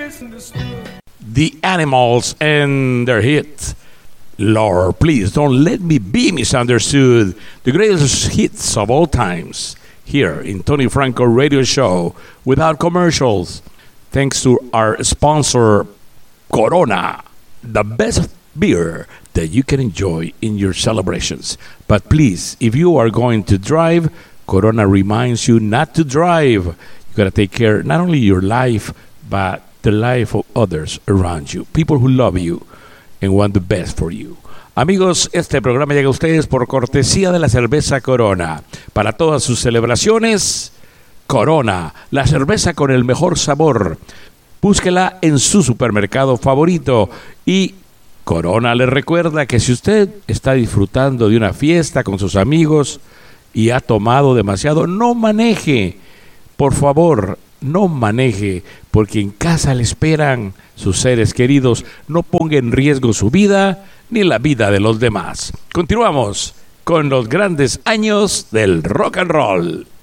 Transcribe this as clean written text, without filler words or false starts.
The Animals and their hit, Lord, Please Don't Let Me Be Misunderstood. The greatest hits of all times here in Tony Franco Radio Show without commercials. Thanks to our sponsor, Corona, the best beer that you can enjoy in your celebrations. But please, if you are going to drive, Corona reminds you not to drive. You got to take care not only your life, but the life of others around you. People who love you and want the best for you. Amigos, este programa llega a ustedes por cortesía de la cerveza Corona. Para todas sus celebraciones, Corona, la cerveza con el mejor sabor. Búsquela en su supermercado favorito. Y Corona le recuerda que si usted está disfrutando de una fiesta con sus amigos y ha tomado demasiado, no maneje. Por favor, no maneje, porque en casa le esperan sus seres queridos. No ponga en riesgo su vida ni la vida de los demás. Continuamos con los grandes años del rock and roll.